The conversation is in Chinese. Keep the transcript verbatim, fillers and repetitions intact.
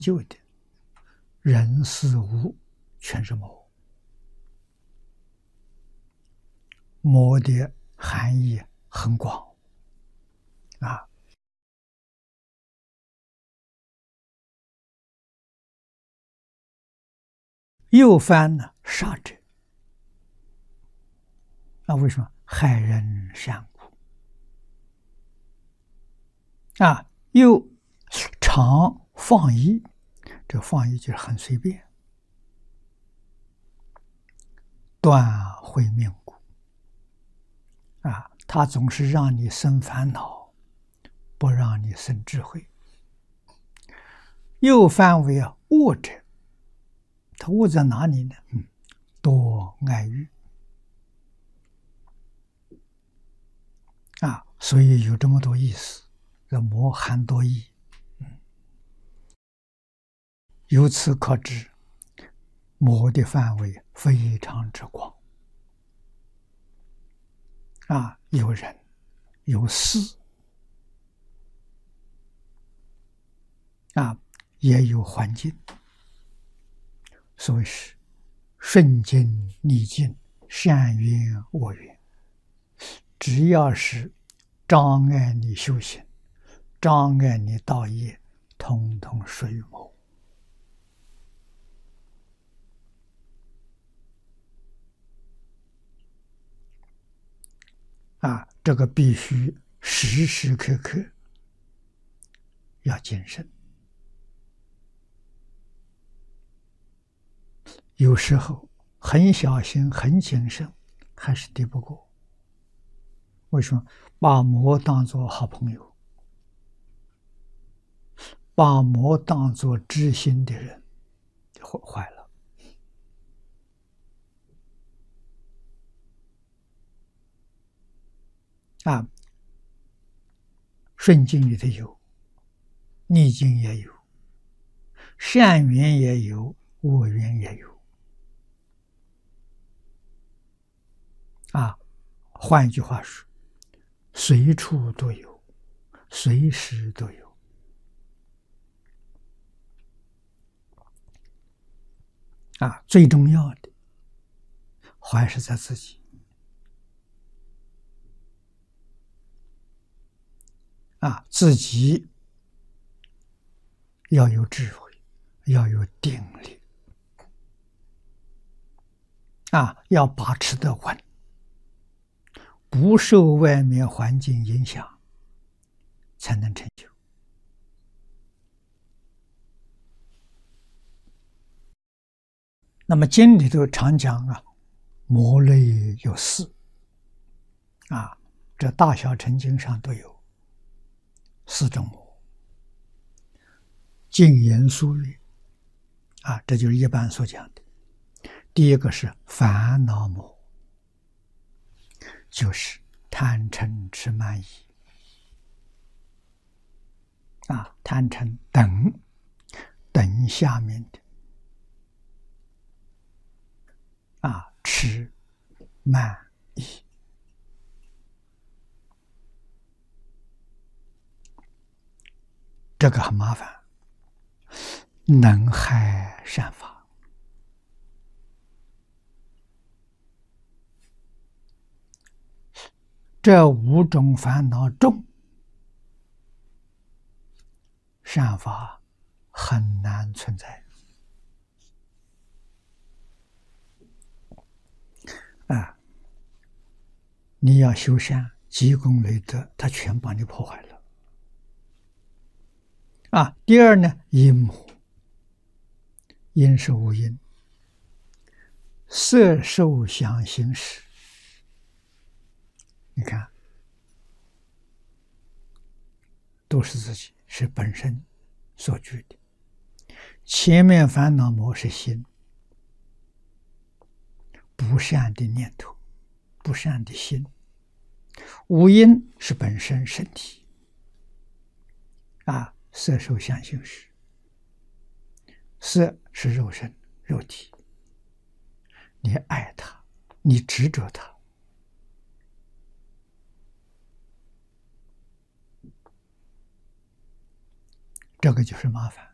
旧的人事物全是魔，魔的含义很广啊。又犯呢杀者啊，为什么害人善故啊？又常放逸，这个放逸就是很随便，断慧命故啊，他总是让你生烦恼，不让你生智慧。又犯为啊恶者，他恶在哪里呢？嗯，多爱欲啊，所以有这么多意思。这魔含多义，嗯，由此可知，魔的范围非常之广啊，有人，有事啊，也有环境，所以是顺境逆境，善缘恶缘，只要是障碍你修行，障碍你道业，统统属于魔啊！这个必须时时刻刻要谨慎。有时候很小心、很谨慎，还是敌不过。为什么？把魔当作好朋友，把魔当作知心的人，就坏了啊！顺境里头有，逆境也有，善缘也有，恶缘也有啊！换一句话说，随处都有，随时都有啊！最重要的还是在自己啊，自己要有智慧，要有定力啊，要把持得稳，不受外面环境影响，才能成就。那么经里头常讲啊，魔类有四啊，这大小乘经上都有四种魔。净言书里啊，这就是一般所讲的。第一个是烦恼魔，就是贪嗔痴慢疑啊，贪嗔等等下面的啊，痴慢疑，这个很麻烦，能害善法。这五种烦恼重，善法很难存在啊！你要修善，积功累德，他全把你破坏了啊！第二呢，因魔，因是无因，色受想行识。你看，都是自己，是本身所具的。前面烦恼魔是心，不善的念头，不善的心。五阴是本身身体啊，色受想行识。色是肉身肉体，你爱它，你执着它，这个就是麻烦。